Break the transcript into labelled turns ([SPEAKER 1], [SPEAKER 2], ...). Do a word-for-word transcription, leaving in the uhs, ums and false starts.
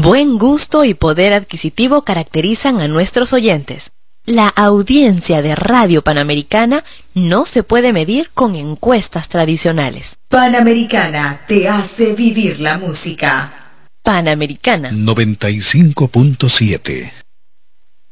[SPEAKER 1] Buen gusto y poder adquisitivo caracterizan a nuestros oyentes. La audiencia de Radio Panamericana no se puede medir con encuestas tradicionales.
[SPEAKER 2] Panamericana te hace vivir la música.
[SPEAKER 1] Panamericana
[SPEAKER 3] noventa y cinco punto siete.